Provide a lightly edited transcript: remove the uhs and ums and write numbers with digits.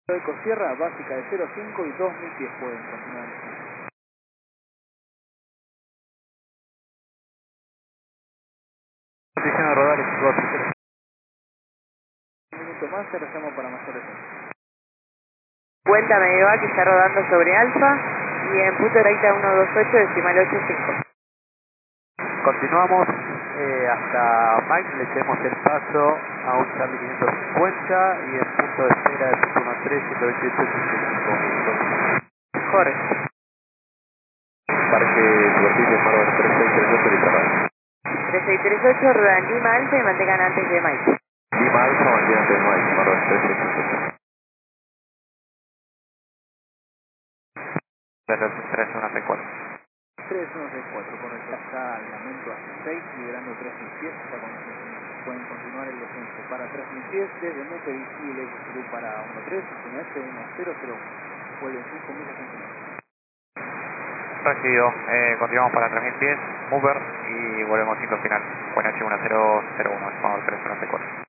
Ecosierra, básica de 0,5 y 2.000 pies pueden continuar. Posición de rodar es Un minuto más, te llamo para más horas. Vuelta medieval que está rodando sobre Alfa y en punto recta 128 decimal 85. Continuamos hasta Mike, le echemos el paso a un Charlie 550 y en punto de espera de 13, 128, 85. Jorge. Parque superficie Marvel 3638 Litra. 3638, rueda en Lima Alfa y mantengan antes de Mike. Lima Alfa, mantiene de Mike, Marvel 3638. 3164. 3164, correcto. Está el aumento hasta 6, liberando 3.000 pies. Pueden continuar el descenso para 3.000 pies desde Mupe y el X para 1.3, S 1001. Vuelven 5 millas en final. Recibido, continuamos para 3000 pies, mover y volvemos 5 final. Buen H1001, Marvel 3164.